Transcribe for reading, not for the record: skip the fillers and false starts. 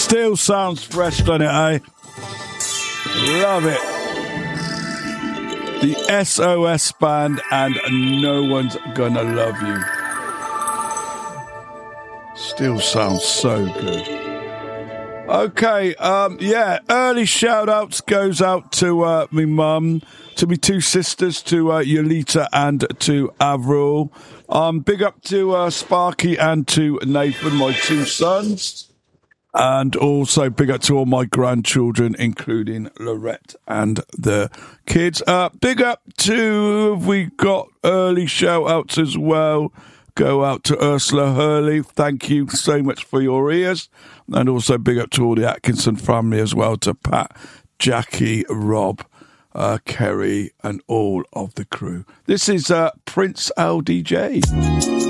Still sounds fresh, doesn't it, eh? Love it. The SOS Band and No One's Gonna Love You. Still sounds so good. Okay, early shout-outs goes out to me mum, to me two sisters, to Yolita and to Avril. Big up to Sparky and to Nathan, my two sons. And also big up to all my grandchildren, including Lorette and the kids. Big up to, we got early shout-outs as well. Go out to Ursula Hurley. Thank you so much for your ears. And also big up to all the Atkinson family as well, to Pat, Jackie, Rob, Kerry, and all of the crew. This is Prince LDJ.